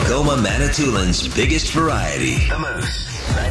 Algoma, Manitoulин's biggest variety. The Moose,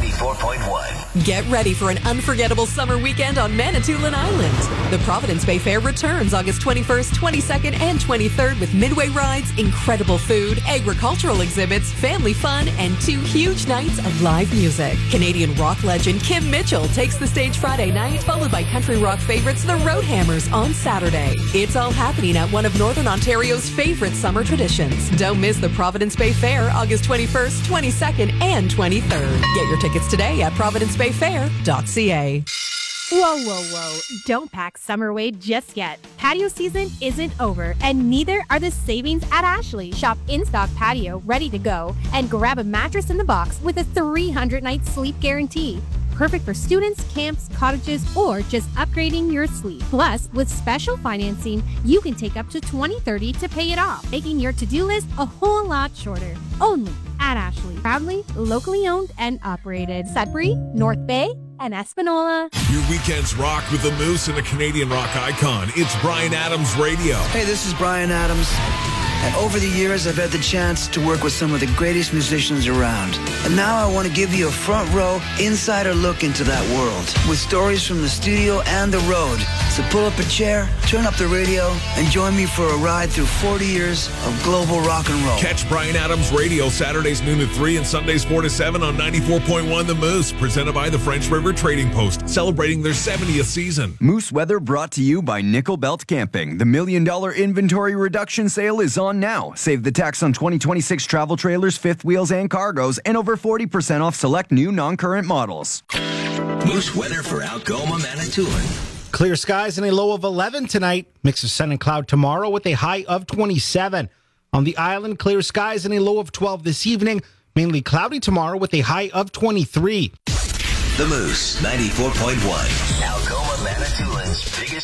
94.1. Get ready for an unforgettable summer weekend on Manitoulin Island. The Providence Bay Fair returns August 21st, 22nd, and 23rd with midway rides, incredible food, agricultural exhibits, family fun, and 2 huge nights of live music. Canadian rock legend Kim Mitchell takes the stage Friday night, followed by country rock favorites The Roadhammers on Saturday. It's all happening at one of Northern Ontario's favorite summer traditions. Don't miss the Providence Bay Fair August 21st, 22nd, and 23rd. Get your tickets today at providencebayfair.ca. Whoa, whoa, whoa. Don't pack summer weight just yet. Patio season isn't over, and neither are the savings at Ashley. Shop in-stock patio ready to go and grab a mattress in the box with a 300-night sleep guarantee. Perfect for students, camps, cottages, or just upgrading your sleep. Plus, with special financing, you can take up to 2030 to pay it off, making your to-do list a whole lot shorter. Only at Ashley. Proudly, locally owned and operated. Sudbury, North Bay, and Espanola. Your weekends rock with the Moose and a Canadian rock icon. It's Bryan Adams Radio. Hey, this is Bryan Adams. And over the years, I've had the chance to work with some of the greatest musicians around. And now I want to give you a front row, insider look into that world with stories from the studio and the road. So pull up a chair, turn up the radio, and join me for a ride through 40 years of global rock and roll. Catch Bryan Adams Radio Saturdays noon to 3 and Sundays 4 to 7 on 94.1 The Moose, presented by the French River Trading Post, celebrating their 70th season. Moose Weather brought to you by Nickel Belt Camping. The $1 million inventory reduction sale is on now. Save the tax on 2026 travel trailers, fifth wheels, and cargos, and over 40% off select new non-current models. Moose weather for Algoma, Manitoulin. Clear skies and a low of 11 tonight. Mix of sun and cloud tomorrow with a high of 27. On the island, clear skies and a low of 12 this evening. Mainly cloudy tomorrow with a high of 23. The Moose, 94.1. Algoma, Manitoulin's biggest